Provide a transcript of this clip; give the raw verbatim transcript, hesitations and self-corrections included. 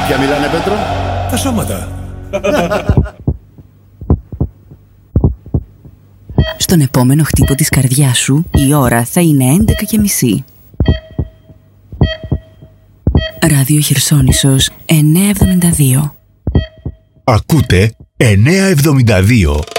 Ποια μιλάνε, Πέτρο? Τα σώματα. Στον επόμενο χτύπο της καρδιάς σου η ώρα θα είναι έντεκα και μισή. Ράδιο Χερσόνησος εννιακόσια εβδομήντα δύο. Ακούτε εννιακόσια εβδομήντα δύο.